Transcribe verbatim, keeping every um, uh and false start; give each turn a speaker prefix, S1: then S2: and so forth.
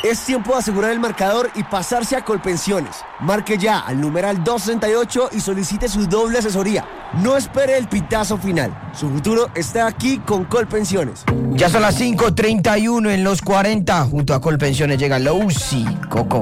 S1: Es tiempo de asegurar el marcador y pasarse a Colpensiones. Marque ya al numeral doscientos sesenta y ocho y solicite su doble asesoría. No espere el pitazo final. Su futuro está aquí con Colpensiones.
S2: Ya son las cinco treinta y uno en los cuarenta. Junto a Colpensiones llega Lousi, Coco.